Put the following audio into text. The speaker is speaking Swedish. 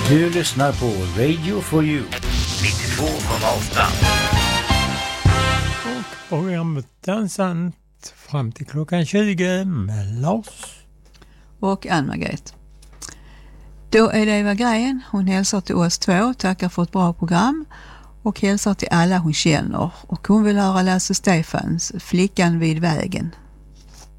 Du lyssnar på Radio for You 92,8. Och programmet Dansant fram till klockan 20 med Lars och Ann-Margret. Då är det Eva Grejen. Hon hälsar till oss två, tackar för ett bra program och hälsar till alla hon känner. Och hon vill höra Lasse Stefans Flickan vid vägen.